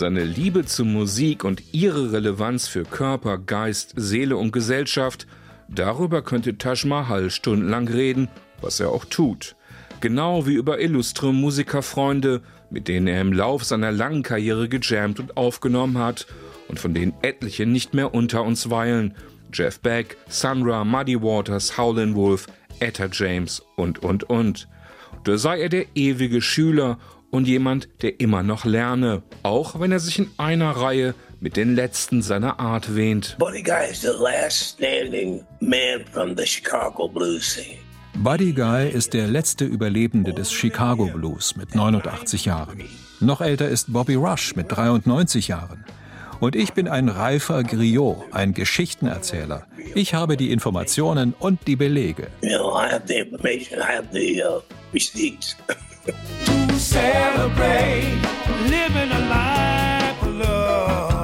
Seine Liebe zur Musik und ihre Relevanz für Körper, Geist, Seele und Gesellschaft, darüber könnte Taj Mahal stundenlang reden, was er auch tut. Genau wie über illustre Musikerfreunde, mit denen er im Lauf seiner langen Karriere gejammt und aufgenommen hat und von denen etliche nicht mehr unter uns weilen. Jeff Beck, Sun Ra, Muddy Waters, Howlin' Wolf, Etta James und. Da sei er der ewige Schüler und jemand, der immer noch lerne, auch wenn er sich in einer Reihe mit den Letzten seiner Art wähnt. Buddy Guy is the last standing man from the Chicago blues scene. Buddy Guy ist der letzte Überlebende des Chicago Blues mit 89 Jahren. Noch älter ist Bobby Rush mit 93 Jahren. Und ich bin ein reifer Griot, ein Geschichtenerzähler. Ich habe die Informationen und die Belege. You know, I have the information, I have the receipts. To celebrate living a life of love.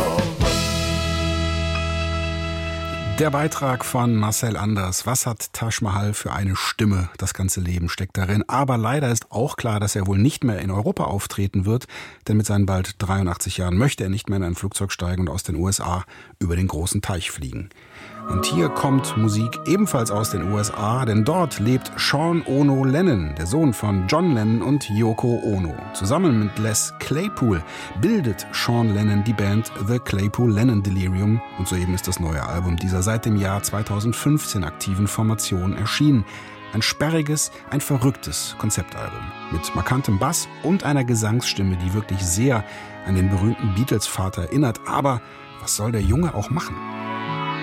Der Beitrag von Marcel Anders. Was hat Taj Mahal für eine Stimme? Das ganze Leben steckt darin. Aber leider ist auch klar, dass er wohl nicht mehr in Europa auftreten wird. Denn mit seinen bald 83 Jahren möchte er nicht mehr in ein Flugzeug steigen und aus den USA über den großen Teich fliegen. Und hier kommt Musik ebenfalls aus den USA, denn dort lebt Sean Ono Lennon, der Sohn von John Lennon und Yoko Ono. Zusammen mit Les Claypool bildet Sean Lennon die Band The Claypool-Lennon Delirium und soeben ist das neue Album dieser seit dem Jahr 2015 aktiven Formation erschienen. Ein sperriges, ein verrücktes Konzeptalbum mit markantem Bass und einer Gesangsstimme, die wirklich sehr an den berühmten Beatles-Vater erinnert. Aber was soll der Junge auch machen?